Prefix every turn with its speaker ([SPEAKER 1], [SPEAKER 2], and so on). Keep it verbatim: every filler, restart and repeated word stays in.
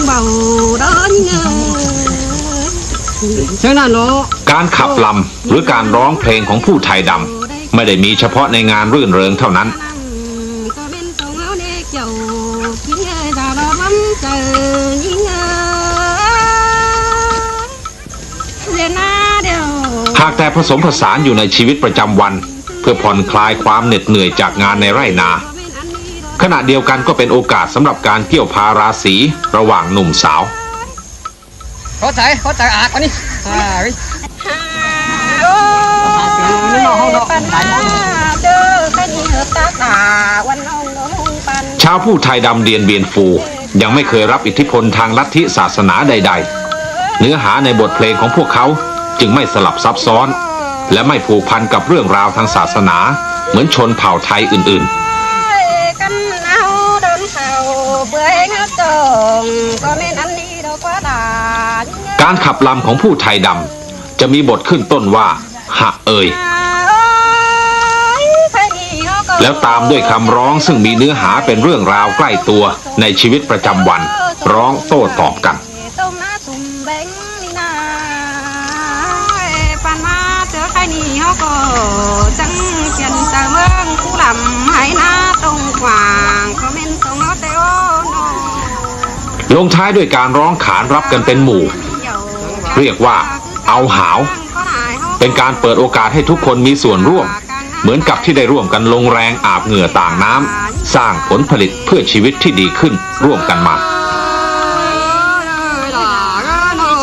[SPEAKER 1] การขับลำหรือการร้องเพลงของผู้ไทยดำไม่ได้มีเฉพาะในงานรื่นเริงเท่านั้นหากแต่ผสมผสานอยู่ในชีวิตประจำวันเพื่อผ่อนคลายความเหน็ดเหนื่อยจากงานในไร่นาขณะเดียวกันก็เป็นโอกาสสำหรับการเกี่ยวพาราศีระหว่างหนุ่มสาว
[SPEAKER 2] ขอใจขอใจอาดอันนี้
[SPEAKER 1] ชาวผู้ไทยดำเดียนเบียนฟูยังไม่เคยรับอิทธิพลทางลัทธิศาสนาใดๆเนื้อหาในบทเพลงของพวกเขาจึงไม่สลับซับซ้อนและไม่ผูกพันกับเรื่องราวทางศาสนาเหมือนชนเผ่าไทยอื่นๆการขับลำของผู้ไทยดำจะมีบทขึ้นต้นว่าหะเอ่ยแล้วตามด้วยคำร้องซึ่งมีเนื้อหาเป็นเรื่องราวใกล้ตัวในชีวิตประจำวันร้องโต้ตอบกันลงท้ายด้วยการร้องขานรับกันเป็นหมู่เรียกว่าเอาหาวเป็นการเปิดโอกาสให้ทุกคนมีส่วนร่วมเหมือนกับที่ได้ร่วมกันลงแรงอาบเหงื่อต่างน้ำสร้างผลผลิตเพื่อชีวิตที่ดีขึ้นร่วมกันมา